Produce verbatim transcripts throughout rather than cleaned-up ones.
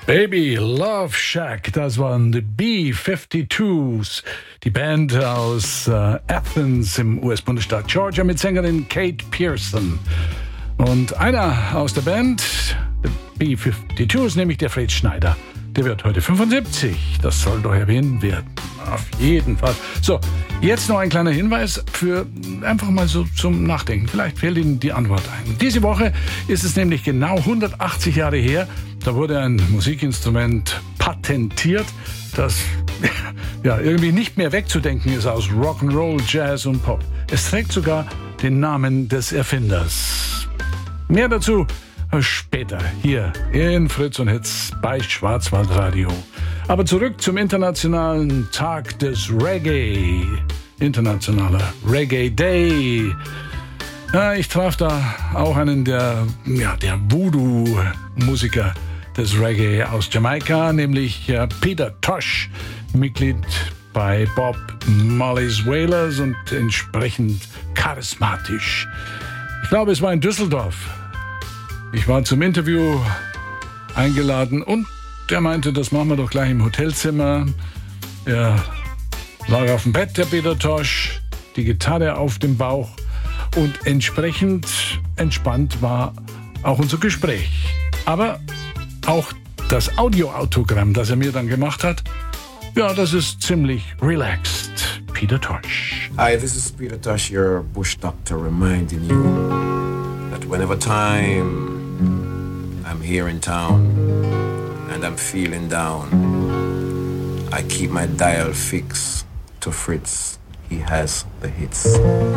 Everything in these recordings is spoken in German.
Baby Love Shack, das waren die B fünfundfünfzig, die Band aus äh, Athens im U S-Bundesstaat Georgia mit Sängerin Kate Pierson. Und einer aus der Band, der B fünfundfünfzig, ist nämlich der Fred Schneider. Der wird heute fünfundsiebzig. Das soll doch erwähnt werden. Auf jeden Fall. So, jetzt noch ein kleiner Hinweis für einfach mal so zum Nachdenken. Vielleicht fällt Ihnen die Antwort ein. Diese Woche ist es nämlich genau hundertachtzig Jahre her. Da wurde ein Musikinstrument patentiert, das ja irgendwie nicht mehr wegzudenken ist aus Rock'n'Roll, Jazz und Pop. Es trägt sogar den Namen des Erfinders. Mehr dazu später hier in Fritz und Hits bei Schwarzwaldradio. Aber zurück zum internationalen Tag des Reggae. Internationaler Reggae Day. Ja, ich traf da auch einen der, ja, der Voodoo-Musiker des Reggae aus Jamaika, nämlich äh, Peter Tosh, Mitglied bei Bob Marley's Wailers und entsprechend charismatisch. Ich glaube, es war in Düsseldorf. Ich war zum Interview eingeladen und der meinte, das machen wir doch gleich im Hotelzimmer. Er lag auf dem Bett, der Peter Tosh, die Gitarre auf dem Bauch und entsprechend entspannt war auch unser Gespräch. Aber auch das Audioautogramm, das er mir dann gemacht hat, ja, das ist ziemlich relaxed. Peter Tosh. Hi, this is Peter Tosh, your bush doctor, reminding you that whenever time I'm here in town and I'm feeling down, I keep my dial fixed to Fritz. He has the hits.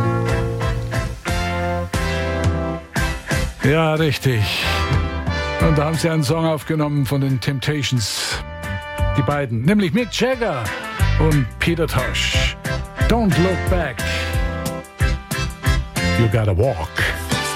Ja, richtig. Und da haben sie einen Song aufgenommen von den Temptations. Die beiden, nämlich Mick Jagger und Peter Tosh. Don't look back. You gotta walk.